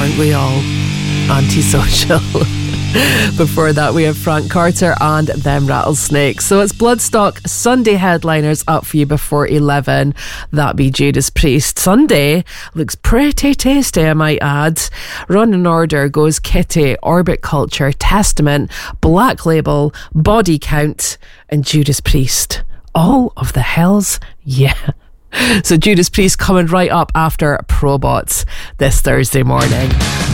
aren't we all? Antisocial. Before that, we have Frank Carter and Them Rattlesnakes. So it's Bloodstock Sunday headliners up for you before 11. That be Judas Priest. Sunday looks pretty tasty, I might add. Running order goes Kitty, Orbit Culture, Testament, Black Label, Body Count, and Judas Priest. All of the hells, yeah. So Judas Priest coming right up after Probots this Thursday morning.